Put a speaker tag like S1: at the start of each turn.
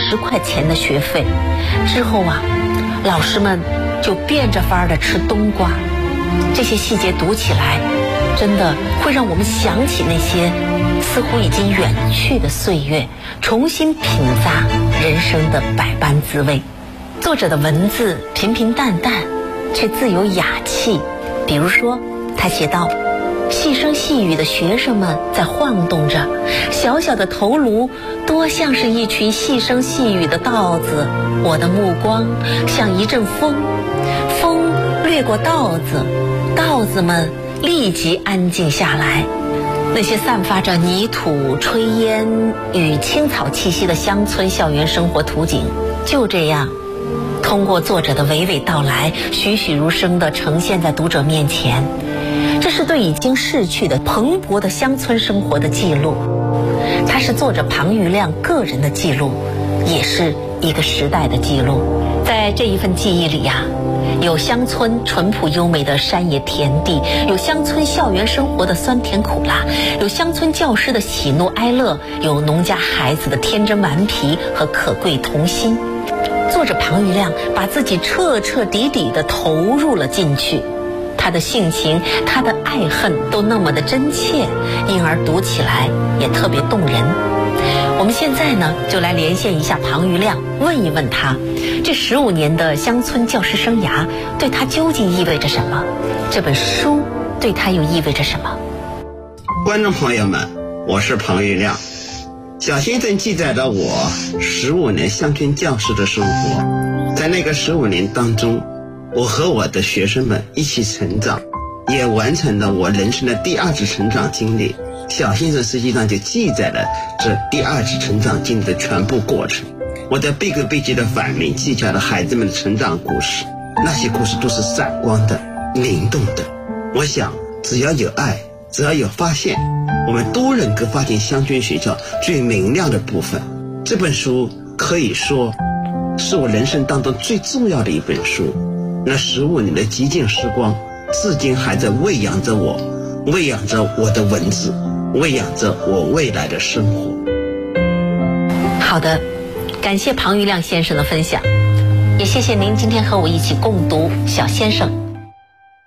S1: 10块钱的学费。之后啊，老师们就变着法儿的吃冬瓜。这些细节读起来，真的会让我们想起那些似乎已经远去的岁月，重新品咂人生的百般滋味。作者的文字平平淡淡，却自有雅气。比如说，他写道：细声细语的学生们在晃动着，小小的头颅多像是一群细声细语的稻子。我的目光像一阵风，风掠过稻子，稻子们立即安静下来。那些散发着泥土、炊烟与青草气息的乡村校园生活图景，就这样通过作者的娓娓道来，栩栩如生地呈现在读者面前。这是对已经逝去的蓬勃的乡村生活的记录，它是作者庞余亮个人的记录，也是一个时代的记录。在这一份记忆里呀，有乡村淳朴优美的山野田地，有乡村校园生活的酸甜苦辣，有乡村教师的喜怒哀乐，有农家孩子的天真顽皮和可贵童心。作者庞余亮把自己彻彻底底地投入了进去，他的性情，他的爱恨都那么的真切，因而读起来也特别动人。我们现在呢，就来连线一下庞余亮，问一问他，这15年的乡村教师生涯对他究竟意味着什么？这本书对他又意味着什么？
S2: 观众朋友们，我是庞余亮。小先生记载了我15年乡村教师的生活，在那个15年当中，我和我的学生们一起成长，也完成了我人生的第2次成长经历。小先生实际上就记载了这第2次成长经历的全部过程。我在背个背脊的反面记下了孩子们的成长故事，那些故事都是闪光的、灵动的。我想，只要有爱，只要有发现，我们都能够发现乡村学校最明亮的部分。这本书可以说是我人生当中最重要的一本书。那15年的极尽时光，至今还在喂养着我，喂养着我的文字，喂养着我未来的生活。
S1: 好的，感谢庞余亮先生的分享，也谢谢您今天和我一起共读小先生